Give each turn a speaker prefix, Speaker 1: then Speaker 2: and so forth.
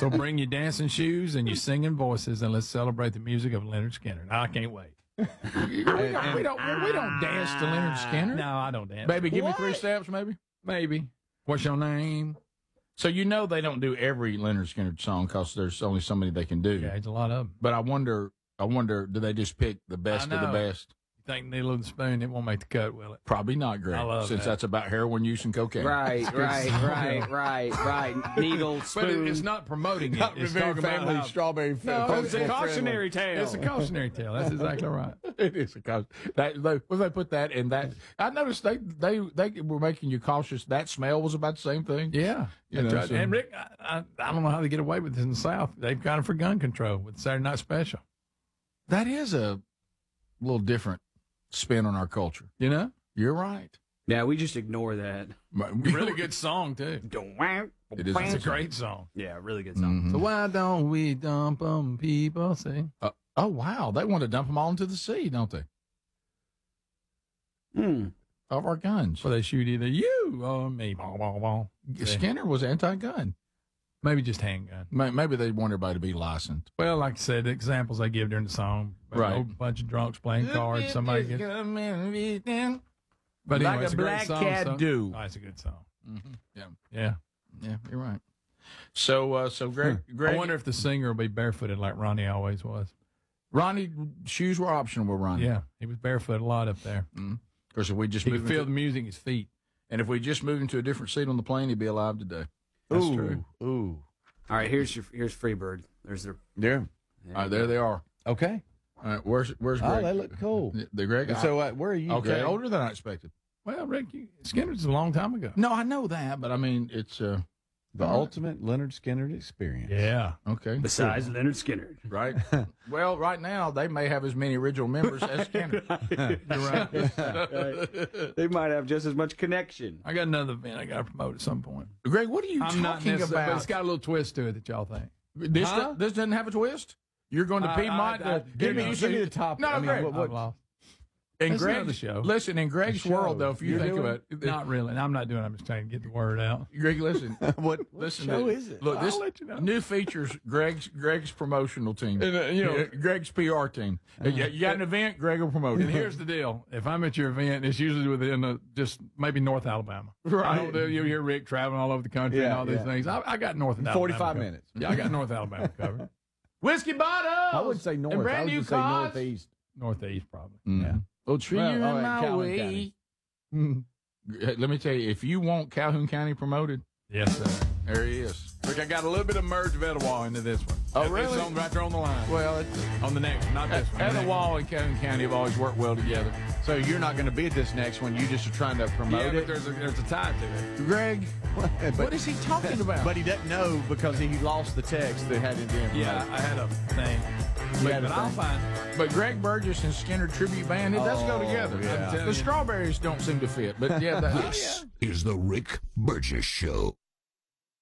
Speaker 1: So bring your dancing shoes and your singing voices, and let's celebrate the music of Leonard Skinner. I can't wait. we don't dance to Leonard Skinner. No, I don't dance.
Speaker 2: Baby, give me 3 steps, maybe.
Speaker 1: Maybe. What's your name?
Speaker 2: So you know they don't do every Leonard Skinner song because there's only so many they can do.
Speaker 1: Yeah, it's a lot of them.
Speaker 2: But I wonder, do they just pick the best of the best?
Speaker 1: You think Needle of the Spoon, it won't make the cut, will it?
Speaker 2: Probably not, Greg.
Speaker 1: I love
Speaker 2: since
Speaker 1: that.
Speaker 2: that's about heroin use and cocaine.
Speaker 3: Right. Needle, spoon.
Speaker 1: But it's not promoting it.
Speaker 4: Not
Speaker 1: It's
Speaker 4: Revere
Speaker 1: talking about
Speaker 4: Family
Speaker 1: how-
Speaker 4: Strawberry.
Speaker 1: No, it's a
Speaker 3: cautionary tale.
Speaker 1: It's a cautionary tale. That's exactly right.
Speaker 2: It is a caution. They put that in that. I noticed they were making you cautious. That smell was about the same thing.
Speaker 1: Yeah.
Speaker 2: You know,
Speaker 1: That's right.
Speaker 2: so-
Speaker 1: And Rick, I don't know how they get away with this in the South. They've got it for gun control with Saturday Night Special.
Speaker 2: That is a little different spin on our culture.
Speaker 1: You know?
Speaker 2: You're right.
Speaker 3: Yeah, we just ignore that.
Speaker 1: Really good song, too.
Speaker 2: It is.
Speaker 1: It's a great song.
Speaker 3: Yeah, really good song.
Speaker 1: So why don't we dump them, people say?
Speaker 2: Oh, wow. They want to dump them all into the sea, don't they? Of our guns.
Speaker 1: Well, they shoot either you or me. Bah, bah, bah.
Speaker 2: Skinner was anti-gun.
Speaker 1: Maybe just handgun.
Speaker 2: Maybe they want everybody to be licensed.
Speaker 1: Well, like I said, the examples they give during the song.
Speaker 2: Right.
Speaker 1: A bunch of drunks playing cards. Somebody gets. But anyway,
Speaker 2: Like
Speaker 1: it's
Speaker 2: a
Speaker 1: great
Speaker 2: black
Speaker 1: song,
Speaker 2: cat
Speaker 1: so-
Speaker 2: do.
Speaker 1: Oh, it's a good song.
Speaker 2: Yeah.
Speaker 1: Yeah.
Speaker 2: Yeah, you're right. So Greg,
Speaker 1: I wonder if the singer will be barefooted like Ronnie always was.
Speaker 2: Ronnie, shoes were optional with Ronnie.
Speaker 1: Yeah, he was barefoot a lot up there.
Speaker 2: Of course, if we just
Speaker 1: He could
Speaker 2: moved
Speaker 1: feel the music in his feet.
Speaker 2: and if we just moved into a different seat on the plane, he'd be alive today.
Speaker 1: That's true.
Speaker 4: Ooh.
Speaker 3: All right, here's Freebird. There's their.
Speaker 4: Yeah.
Speaker 2: All right, there they are.
Speaker 4: Okay.
Speaker 2: All right, where's Greg?
Speaker 4: Oh, they look cool.
Speaker 2: The Greg.
Speaker 4: So where are you,
Speaker 2: okay,
Speaker 4: Greg?
Speaker 2: older than I expected.
Speaker 1: Well, Rick, Skinner's a long time ago.
Speaker 2: No, I know that, but I mean, it's
Speaker 4: The ultimate Leonard Skinner experience.
Speaker 1: Yeah.
Speaker 2: okay.
Speaker 3: Besides Leonard Skinner.
Speaker 2: Right. Well, right now they may have as many original members as Skinner.
Speaker 1: You're right.
Speaker 3: They might have just as much connection.
Speaker 1: I got another event I got to promote at some point.
Speaker 2: Greg, what are you
Speaker 1: I'm not
Speaker 2: talking
Speaker 1: necessarily, but
Speaker 2: about?
Speaker 1: it's got a little twist to it that y'all think.
Speaker 2: This doesn't have a twist. You're going to Piedmont.
Speaker 4: Give me the top.
Speaker 2: No,
Speaker 4: I mean,
Speaker 2: Greg.
Speaker 1: I've lost.
Speaker 2: In
Speaker 1: That's another
Speaker 2: Greg's
Speaker 1: show.
Speaker 2: Listen, in Greg's
Speaker 4: show.
Speaker 2: world, though, if you
Speaker 4: You're
Speaker 2: think
Speaker 4: doing?
Speaker 2: about it,
Speaker 1: Not really. And I'm not doing it. I'm just trying to get the word out.
Speaker 2: Greg, listen.
Speaker 4: What
Speaker 2: Listen.
Speaker 4: show is it?
Speaker 2: Look, this
Speaker 1: I'll let you know.
Speaker 2: new features Greg's promotional team.
Speaker 1: And,
Speaker 2: Greg's PR team. You got an event, Greg will promote it.
Speaker 1: And here's the deal. If I'm at your event, it's usually within just maybe North Alabama.
Speaker 2: Right.
Speaker 1: You hear Rick traveling all over the country and
Speaker 4: Yeah,
Speaker 1: all these
Speaker 4: yeah.
Speaker 1: things. I got North Alabama.
Speaker 4: 45
Speaker 1: covered.
Speaker 4: minutes.
Speaker 1: Yeah, I got North Alabama covered.
Speaker 2: Whiskey bottles.
Speaker 4: I would say north.
Speaker 2: And brand
Speaker 4: I would
Speaker 2: new
Speaker 4: just say
Speaker 2: cars.
Speaker 4: northeast.
Speaker 1: Northeast, probably.
Speaker 2: Yeah. Oh, tree
Speaker 4: Well,
Speaker 2: in
Speaker 4: all right,
Speaker 2: my
Speaker 4: Calhoun
Speaker 2: way.
Speaker 4: County.
Speaker 2: Let me tell you, if you want Calhoun County promoted,
Speaker 1: Yes, sir.
Speaker 2: there he is.
Speaker 1: Rick, I got a little bit of merge of Etowah into this one.
Speaker 2: Oh,
Speaker 1: It's
Speaker 2: really?
Speaker 1: right there on the line.
Speaker 2: Well, it's,
Speaker 1: On the next, not this one.
Speaker 2: Etowah and Calhoun County have always worked well together.
Speaker 4: So you're not going to be at this next one. You just are trying to promote
Speaker 1: Yeah,
Speaker 4: it.
Speaker 1: but there's a tie to it.
Speaker 2: Greg,
Speaker 4: but,
Speaker 2: what is he talking about?
Speaker 4: But he doesn't know because he lost the text that had it in.
Speaker 1: Yeah, I had a thing. But I'll find it.
Speaker 2: But Greg Burgess and Skinner tribute band, it does go together.
Speaker 4: yeah.
Speaker 1: I'm telling
Speaker 2: The
Speaker 1: you.
Speaker 2: Strawberries don't seem to fit, but yeah, that,
Speaker 5: This is the Rick Burgess Show.